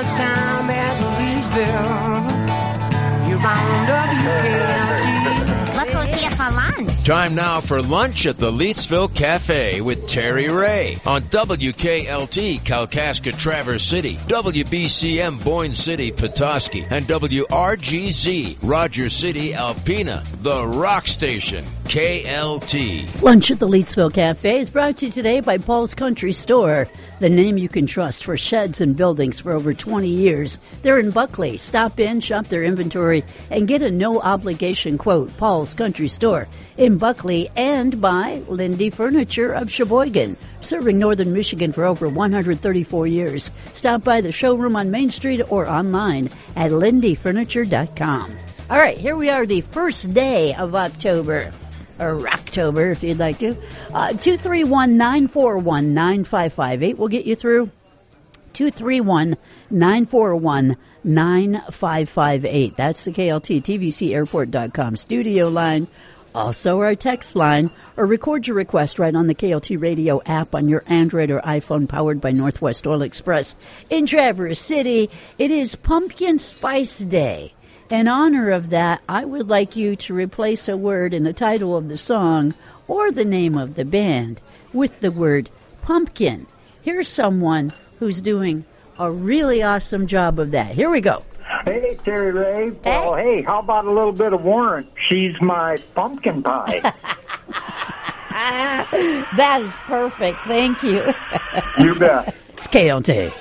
lunchtime at Leesville. You're on WKLT. Look who's here for lunch. Time now for lunch at the Leetsville Cafe with Terry Ray on WKLT Kalkaska Traverse City, WBCM Boyne City Petoskey, and WRGZ Rogers City Alpena, the rock station, KLT. Lunch at the Leetsville Cafe is brought to you today by Paul's Country Store, the name you can trust for sheds and buildings for over 20 years. They're in Buckley. Stop in, shop their inventory, and get a no-obligation quote. Paul's Country Store in Buckley, and by Lindy Furniture of Sheboygan, serving northern Michigan for over 134 years. Stop by the showroom on Main Street or online at lindyfurniture.com. All right, here we are, the first day of October. Or October, if you'd like to. 231-941-9558 will get you through. 231-941-9558. That's the KLT TVCAirport.com studio line. Also our text line, or record your request right on the KLT radio app on your Android or iPhone, powered by Northwest Oil Express. In Traverse City, it is Pumpkin Spice Day. In honor of that, I would like you to replace a word in the title of the song or the name of the band with the word pumpkin. Here's someone who's doing a really awesome job of that. Here we go. Hey, Terry Ray. Well, hey, how about a little bit of Warrant? She's my pumpkin pie. That is perfect. Thank you. You bet. It's KLT.